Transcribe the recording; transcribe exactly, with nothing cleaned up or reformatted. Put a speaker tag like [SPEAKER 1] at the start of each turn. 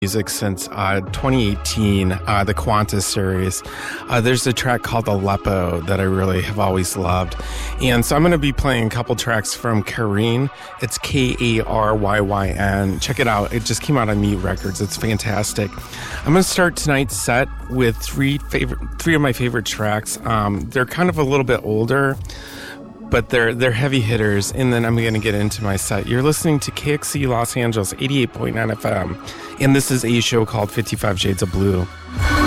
[SPEAKER 1] music since uh, twenty eighteen, uh, the Qantas series. Uh, there's a track called Aleppo that I really have always loved. And so I'm going to be playing a couple tracks from Karyn. It's K A R Y Y N. Check it out. It just came out on Mute Records. It's fantastic. I'm going to start tonight's set with three favorite, three of my favorite tracks. Um, they're kind of a little bit older, but they're they're heavy hitters, and then I'm going to get into my set. You're listening to K X C Los Angeles, eighty-eight point nine F M, and this is a show called fifty-five Shades of Blue.